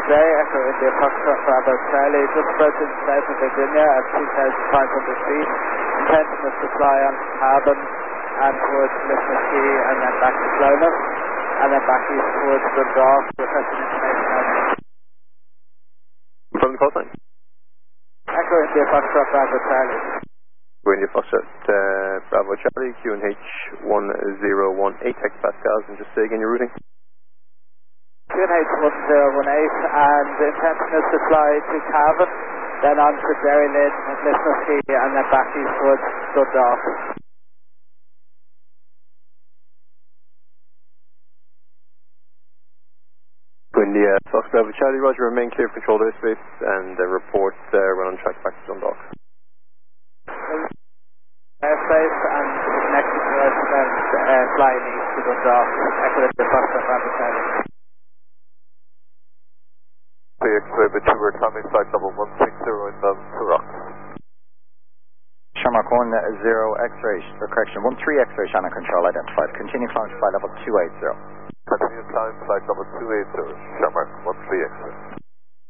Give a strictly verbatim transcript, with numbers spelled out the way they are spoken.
day, Echo India Foxtrot Bravo Charlie, just approaching south of Virginia at two thousand five hundred feet, intention is to fly on Carbon and towards Listener Key and then back to Slowness, and then back east towards Dundalk, requesting information on from the call sign. Echo India Foxtrot Bravo Charlie. India Foxtrot uh, Bravo Charlie, Q N H one zero one eight hectopascals, and just say again your routing. Q N H one zero one eight, and the intention is to fly to Cavan, then on to Derry Lynn, Listener Key, and then back east towards Dundalk. India Fox Bravo Charlie, Roger, remain clear of controlled airspace, and uh, report uh, run on track back to Dundalk. Airspace and next to us, then uh, flying east to Dundalk, Echo India Fox Bravo Charlie. Clear, clear, but two, we're Tommy, flight level one six zero inbound to Rock. Shamrock one zero X-ray, or correction, one three X-ray channel control identified. Continue climb to flight level two eight zero. Continue climb, flight level two eight zero, Shamrock one three X-ray.